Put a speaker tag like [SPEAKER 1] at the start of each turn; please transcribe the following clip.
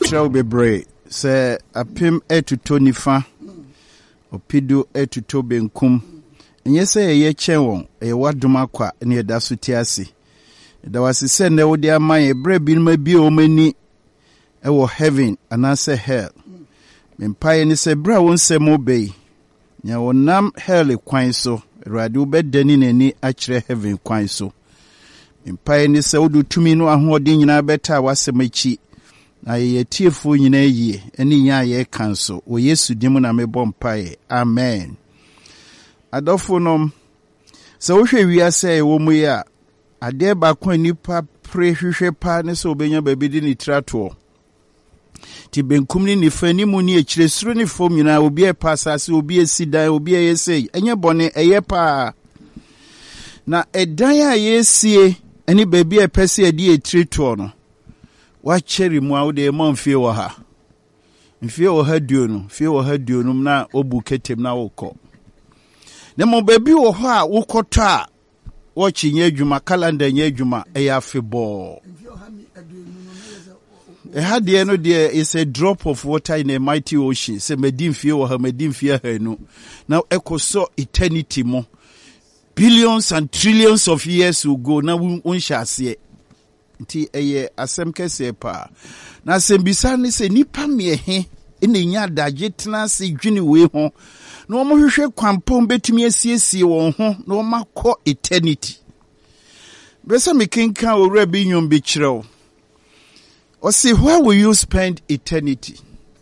[SPEAKER 1] mekyerɛw bebree sɛ apem etuto nifa opido etuto benkum enye sɛ yɛ kyɛn wɔn ɛyɛ wadom akwa ne yɛda so te ase da wase sɛ ne wode ama yɛ brɛ bi ma bi o mani ɛwɔ heaven anaasɛ hell mempae ne sɛ brɛ wo nsɛm obei nya wonam hell kwan so Awurade wobɛdani n'ani akyerɛ heaven kwan so mempae ne sɛ wode tumi no ahoɔden nyinaa bɛta wasɛm akyi na yɛ tiefo nyinaa yie ɛne nya yɛ kan so wɔ Yesu dim na mebɔ mpae amen. Adɔfo nom sɛ wohwɛ wiase ɛwɔ mu yi a adeɛ baako nipa pre hwehwɛ pa ne sɛ obenya baabi di ne tratoɔ ti benkum ne nifa ni mu ne akyire suro ne fom nyinaa obi ɛpa asase obi esi dan obi ɛyɛ sei ɛnyɛ bɔne ɛyɛ pa na ɛdan a yɛsie ɛne baabi a ɛpɛ sɛ ɛde ɛtratoɔ no wakyɛre mu a wode ma mfie wɔ ha duo na obu ketem na wokɔ na mo baabi wɔ hɔ a wokɔtɔ a wɔkye nyɛ adwuma calendar nyɛ adwuma ɛyɛ afebɔɔ ɛha deɛ no deɛ is a drop of water in a mighty ocean sɛ madi mfie wɔ ha madi mfie hanu na ɛkɔ so eternity mo billions and trillions of years will go na wonhyɛ aseɛ nti ɛyɛ asɛm kɛseɛ paa na asɛm bisa ne sɛ nipa mmeɛhe ɛna nya adagye tena ase dwene wei ho na wɔn hwehwɛ kwampɔn betumi asiesie wɔn ho na wɔn akɔ eternity bɛsɛ mekenka owura bi nnwom bi kyerɛw ɔse where will you spend eternity